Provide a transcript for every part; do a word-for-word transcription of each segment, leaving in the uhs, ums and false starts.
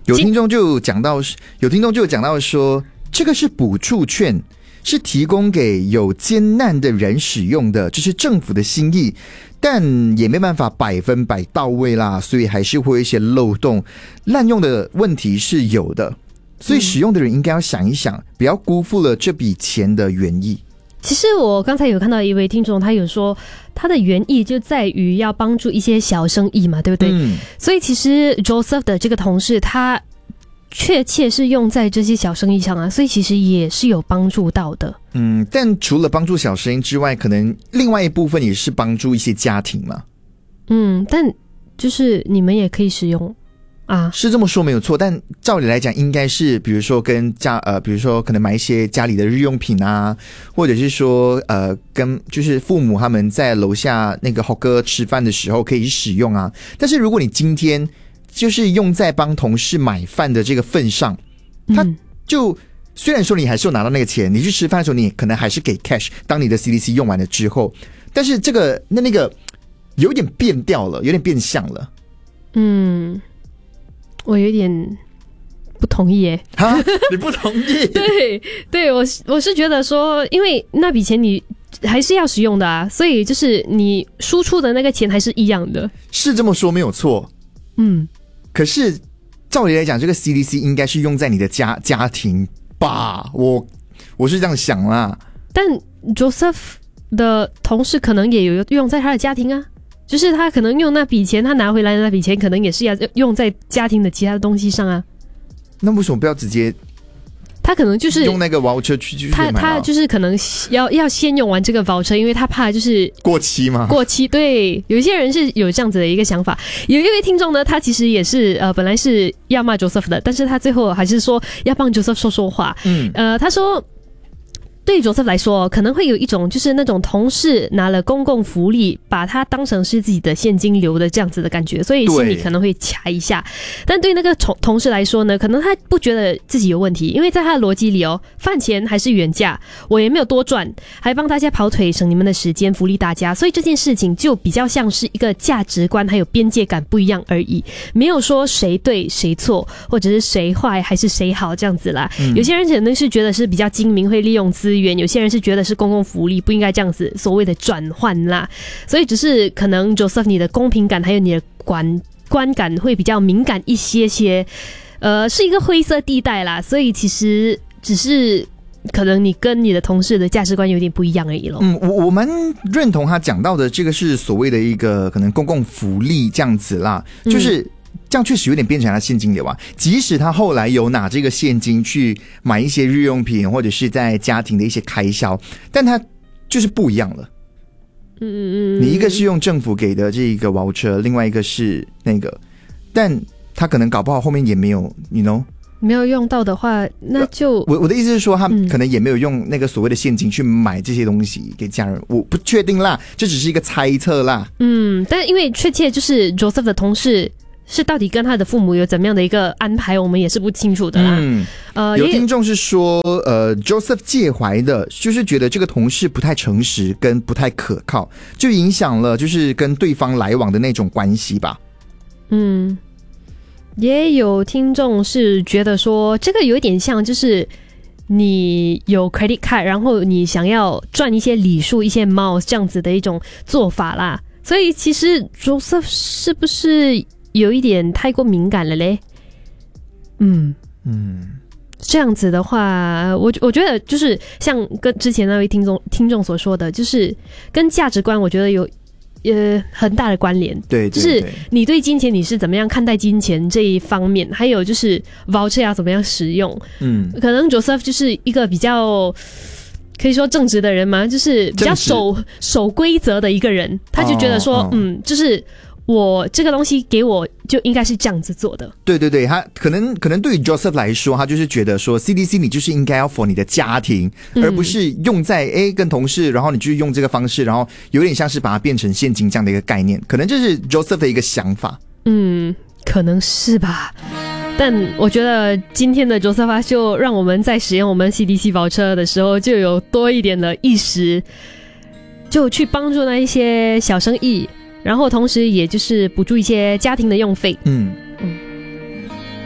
有听众就讲到，有听众就讲到说，这个是补助券，是提供给有艰难的人使用的，这是政府的心意，但也没办法百分百到位啦，所以还是会有一些漏洞，滥用的问题是有的，所以使用的人应该要想一想，不要辜负了这笔钱的原意。 其实我刚才有看到一位听众，他有说他的原意就在于要帮助一些小生意嘛，对不对？嗯，所以其实 Joseph 的这个同事他确切是用在这些小生意上啊，所以其实也是有帮助到的。 嗯，但除了帮助小生意之外，可能另外一部分也是帮助一些家庭嘛。 嗯，但就是你们也可以使用啊， 是这么说没有错，但照理来讲应该是比如说跟家呃比如说可能买一些家里的日用品啊，或者是说呃跟就是父母他们在楼下那个好哥吃饭的时候可以使用啊。但是如果你今天就是用在帮同事买饭的这个份上，他就虽然说你还是有拿到那个钱，你去吃饭的时候你可能还是给 cash， 当你的 C D C 用完了之后，但是这个那那个有点变调了，有点变相了。 嗯，我有点不同意耶。 哈，你不同意？ 对对，我我是觉得说，因为那笔钱你还是要使用的啊，所以就是你输出的那个钱还是一样的。 是这么说没有错。嗯，可是照理来讲，这个 C D C 应该是用在你的家家庭吧？我我是这样想啦。 但 Joseph 的同事可能也有用在他的家庭啊。就是他可能用那笔钱，他拿回来的那笔钱可能也是要用在家庭的其他的东西上啊。 那为什么不要直接？ 他可能就是用那个 voucher 去去他他就是可能要要先用完这个 voucher， 因为他怕就是过期嘛。 过期，对，有一些人是有这样子的一个想法。有一位听众呢，他其实也是呃本来是要骂 Joseph 的，但是他最后还是说要帮 Joseph 说说话。嗯，呃，他说。对于 Joseph 来说，可能会有一种就是那种同事拿了公共福利，把它当成是自己的现金流的这样子的感觉，所以心里可能会卡一下。但对那个同同事来说呢，可能他不觉得自己有问题，因为在他的逻辑里哦，饭钱还是原价，我也没有多赚，还帮大家跑腿，省你们的时间，福利大家，所以这件事情就比较像是一个价值观还有边界感不一样而已，没有说谁对谁错，或者是谁坏还是谁好这样子啦。嗯、有些人可能是觉得是比较精明，会利用资源，有些人是觉得是公共福利，不应该这样子所谓的转换啦，所以只是可能 Joseph 你的公平感还有你的观观感会比较敏感一些些，呃，是一个灰色地带啦，所以其实只是可能你跟你的同事的价值观有点不一样而已咯。 嗯，我我蛮认同他讲到的这个是所谓的一个可能公共福利这样子啦，就是。嗯，这样确实有点变成他现金流啊！即使他后来有拿这个现金去买一些日用品，或者是在家庭的一些开销，但他就是不一样了。嗯嗯，你一个是用政府给的这个 voucher， 另外一个是那个，但他可能搞不好后面也没有 ，you know， 没有用到的话，那就我我的意思是说，他可能也没有用那个所谓的现金去买这些东西给家人，我不确定啦，这只是一个猜测啦。 嗯，但因为确切就是 Joseph 的同事。是到底跟他的父母有怎么样的一个安排，我们也是不清楚的啦。嗯， 呃，有听众是说，呃 ，Joseph 介怀的，就是觉得这个同事不太诚实，跟不太可靠，就影响了就是跟对方来往的那种关系吧。 嗯，也有听众是觉得说，这个有点像就是你有 credit card， 然后你想要赚一些礼数、一些 miles 这样子的一种做法啦。所以其实 Joseph 是不是？有一点太过敏感了嘞，嗯嗯，这样子的话，我我觉得就是像跟之前那位听众听众所说的，就是跟价值观，我觉得有呃很大的关联。 对， 就是你对金钱你是怎么样看待金钱这一方面，还有就是 voucher 要怎么样使用。嗯，可能 Joseph 就是一个比较。可以说正直的人吗？就是比较守守规则的一个人，他就觉得说，哦哦、嗯，就是我这个东西给我就应该是这样子做的。 对对对，他可能可能对于 Joseph 来说，他就是觉得说 C D C 你就是应该要 for 你的家庭，嗯、而不是用在诶跟同事，然后你就用这个方式，然后有点像是把它变成现金这样的一个概念，可能这是 Joseph 的一个想法。 嗯，可能是吧。但我觉得今天的 Joseph 就让我们在使用我们 C D C voucher 的时候就有多一点的意识，就去帮助那一些小生意，然后同时也就是补助一些家庭的用费。嗯嗯。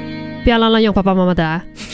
不要乱乱用爸爸妈妈的啊。